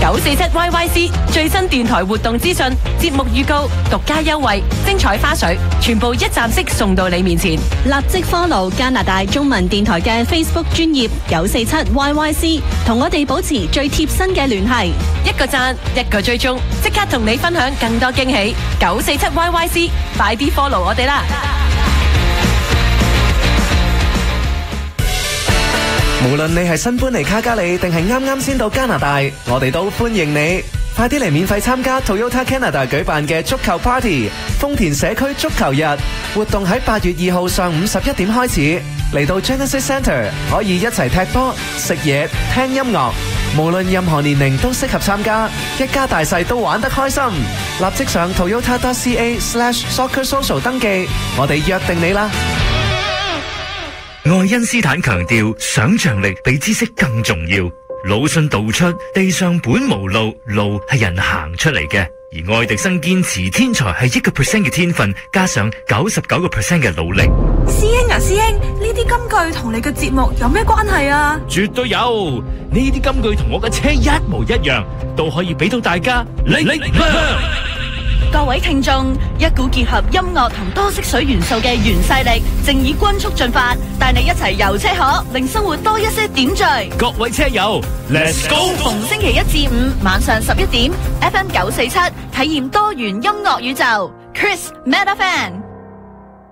947YYC 最新電台活動資訊、節目預告、獨家優惠、精彩花絮，全部一站式送到你面前。 立即 follow 加拿大中文電台嘅 Facebook 專頁947YYC， 同我哋保持最貼身嘅聯繫。 一個讚，一個追蹤，即刻同你分享更多驚喜。947YYC， 快啲 follow 我哋啦！ 無論你係新搬嚟卡加里定係啱啱先到加拿大，我哋都歡迎你。快啲嚟免費參加 Toyota Canada 舉辦嘅足球 Party， 豐田社區足球日活動喺8月2號上午11點開始。嚟到 Genesis Centre 可以一齊踢波、食嘢、聽音樂，無論任何年齡都適合參加，一家大細都玩得開心。立即上 toyota.ca/soccersocial 登記，我哋約定你啦。 愛因斯坦強調，想象力比知識更重要。魯迅道出，地上本無路，路係人行出嚟嘅。而愛迪生堅持，天才係1% 嘅天分，加上99% 嘅努力。 師兄啊，師兄，呢啲金句同你嘅節目有咩關係啊？ 絕對有，呢啲金句同我嘅車一模一樣，都可以俾到大家力量。 各位聽眾，一股結合音樂同多色水元素嘅原勢力，正以均速進發，帶你一齊遊車河，令生活多一些點綴。 各位車友 ，Let's go！ 逢星期1至5晚上11點 ，FM 947，體驗多元音樂宇宙。Chris Meta Fan。